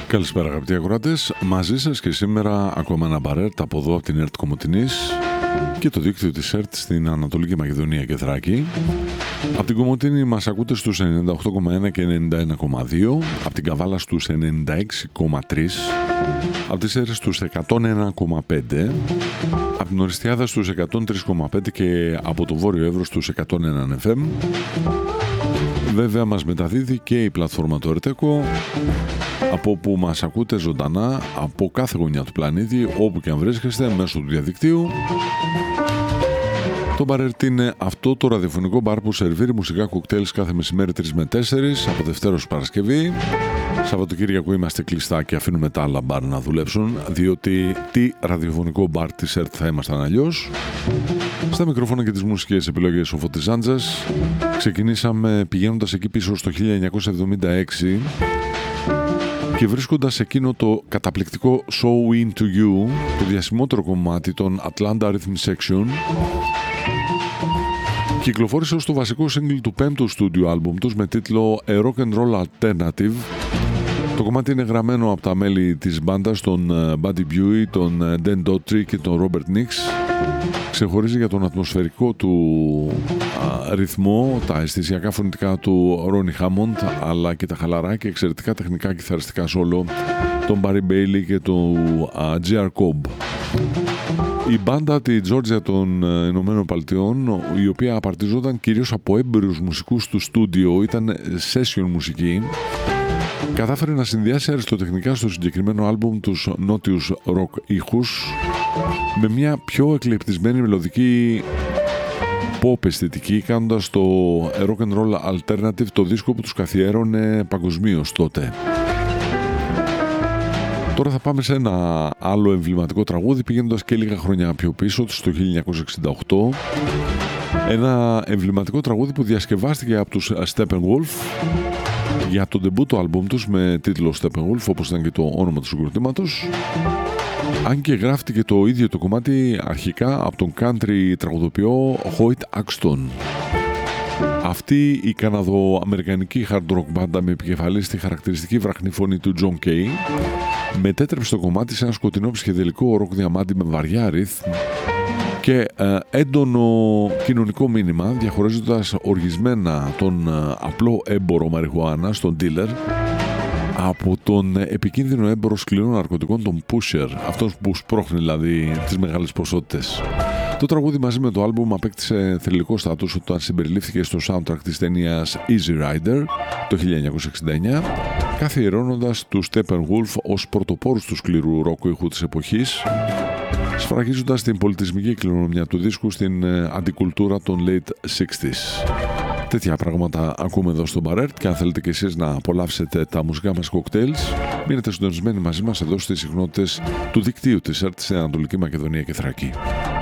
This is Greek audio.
Καλησπέρα αγαπητοί ακροατές, μαζί σας και σήμερα ακόμα ένα μπαρέρτ από εδώ από την ΕΡΤ Κομοτηνής και το δίκτυο της ΕΡΤ στην Ανατολική Μακεδονία και Θράκη. Από την Κομοτηνή μας ακούτε στους 98,1 και 91,2, από την Καβάλα στους 96,3, από τις Σέρρες στους 101,5, από την Οριστιάδα στους 103,5 και από το Βόρειο Εύρο στους 101 FM. Βέβαια μας μεταδίδει και η πλατφόρμα του ΕΡΤΕΚΟ, από όπου μας ακούτε ζωντανά από κάθε γωνιά του πλανήτη, όπου και αν βρίσκεστε, μέσω του διαδικτύου. Το μπαρέρτ είναι αυτό το ραδιοφωνικό μπαρ που σερβίρει μουσικά κοκτέιλς κάθε μεσημέρι 3 με 4, από Δευτέρα ως Παρασκευή. Σαββατοκύριακο είμαστε κλειστά και αφήνουμε τα άλλα μπαρ να δουλέψουν, διότι τι ραδιοφωνικό μπαρ της ΕΡΤ θα ήμασταν αλλιώς. Στα μικρόφωνα και τις μουσικές επιλογές ο Φώτης Ζάντζας. Ξεκινήσαμε πηγαίνοντας εκεί πίσω στο 1976 και βρίσκοντας εκείνο το καταπληκτικό So Into You, το διασημότερο κομμάτι των Atlanta Rhythm Section. Κυκλοφόρησε ως το βασικό single του 5ου στούντιο άλμπουμ τους με τίτλο A Rock and Roll Alternative. Το κομμάτι είναι γραμμένο από τα μέλη της μπάντας, τον Buddy Buie, τον Dan Daughtry και τον Robert Nix. Ξεχωρίζει για τον ατμοσφαιρικό του ρυθμό, τα αισθησιακά φωνητικά του Ronnie Hammond, αλλά και τα χαλαρά και εξαιρετικά τεχνικά κιθαριστικά σόλο τον Barry Bailey και του J.R. Cobb. Η μπάντα τη Georgia των Ηνωμένων Πολιτειών, η οποία απαρτιζόταν κυρίως από έμπειρους μουσικούς του στούντιο, ήταν session μουσική, κατάφερε να συνδυάσει αριστοτεχνικά στο συγκεκριμένο άλμπουμ τους νότιους ροκ ήχους με μια πιο εκλεπτισμένη μελωδική pop αισθητική, κάνοντας το Rock and Roll Alternative το δίσκο που τους καθιέρωνε παγκοσμίως τότε. Τώρα θα πάμε σε ένα άλλο εμβληματικό τραγούδι, πηγαίνοντας και λίγα χρόνια πιο πίσω, στο 1968. Ένα εμβληματικό τραγούδι που διασκευάστηκε από τους Steppenwolf για το ντεμπούτο άλμπουμ τους με τίτλο Steppenwolf, όπως ήταν και το όνομα του συγκροτήματος. Αν και γράφτηκε το ίδιο το κομμάτι αρχικά από τον country τραγουδοποιό Hoyt Axton. Αυτή η καναδο-αμερικανική hard rock μπάντα με επικεφαλή στη χαρακτηριστική βραχνή φωνή του John Kay μετέτρεψε το κομμάτι σε ένα σκοτεινό ψυχεδελικό ροκ διαμάντι με βαριά ρυθμ και έντονο κοινωνικό μήνυμα, διαχωρίζοντας οργισμένα τον απλό έμπορο μαριχουάνα, τον dealer, από τον επικίνδυνο έμπορο σκληρών ναρκωτικών, τον pusher, αυτός που σπρώχνει δηλαδή τις μεγάλες ποσότητες. Το τραγούδι μαζί με το άλμπουμ απέκτησε θρυλικό στάτους όταν συμπεριλήφθηκε στο soundtrack της ταινίας Easy Rider το 1969, καθιερώνοντας τους Steppenwolf ως πρωτοπόρους του σκληρού ροκ ήχου της εποχής, σφραγίζοντας την πολιτισμική κληρονομιά του δίσκου στην αντικουλτούρα των late 60s. Τέτοια πράγματα ακούμε εδώ στο Μπαρέρτ και αν θέλετε και εσείς να απολαύσετε τα μουσικά μας κοκτέιλς, μείνετε συντονισμένοι μαζί μας εδώ στις συχνότητες του δικτύου της ΕΡΤ στην Ανατολική Μακεδονία και Θράκη.